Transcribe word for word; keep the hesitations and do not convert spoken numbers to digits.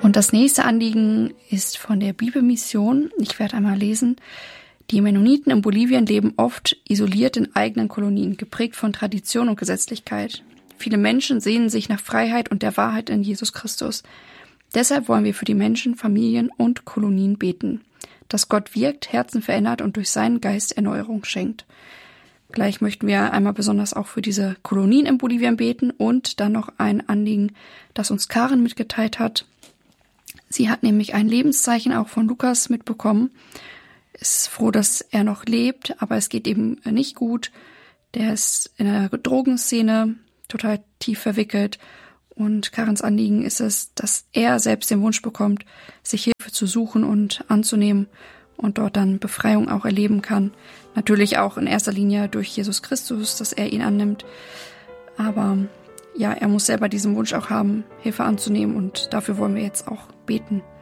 Und das nächste Anliegen ist von der Bibelmission. Ich werde einmal lesen. Die Mennoniten in Bolivien leben oft isoliert in eigenen Kolonien, geprägt von Tradition und Gesetzlichkeit. Viele Menschen sehnen sich nach Freiheit und der Wahrheit in Jesus Christus. Deshalb wollen wir für die Menschen, Familien und Kolonien beten, dass Gott wirkt, Herzen verändert und durch seinen Geist Erneuerung schenkt. Gleich möchten wir einmal besonders auch für diese Kolonien in Bolivien beten und dann noch ein Anliegen, das uns Karen mitgeteilt hat. Sie hat nämlich ein Lebenszeichen auch von Lukas mitbekommen. Ist froh, dass er noch lebt, aber es geht ihm nicht gut. Der ist in der Drogenszene total tief verwickelt. Und Karens Anliegen ist es, dass er selbst den Wunsch bekommt, sich Hilfe zu suchen und anzunehmen und dort dann Befreiung auch erleben kann. Natürlich auch in erster Linie durch Jesus Christus, dass er ihn annimmt. Aber ja, er muss selber diesen Wunsch auch haben, Hilfe anzunehmen und dafür wollen wir jetzt auch beten.